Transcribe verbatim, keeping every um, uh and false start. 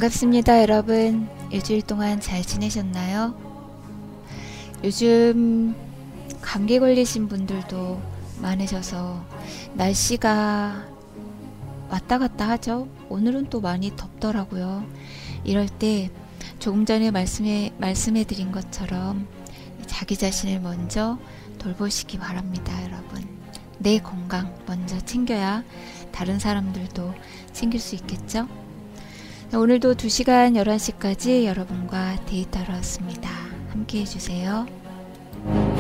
반갑습니다, 여러분. 일주일 동안 잘 지내셨나요? 요즘 감기 걸리신 분들도 많으셔서 날씨가 왔다 갔다 하죠. 오늘은 또 많이 덥더라고요. 이럴 때 조금 전에 말씀해, 말씀해 드린 것처럼 자기 자신을 먼저 돌보시기 바랍니다, 여러분. 내 건강 먼저 챙겨야 다른 사람들도 챙길 수 있겠죠? 오늘도 두 시간 열한 시까지 여러분과 데이터로 왔습니다. 함께 해주세요.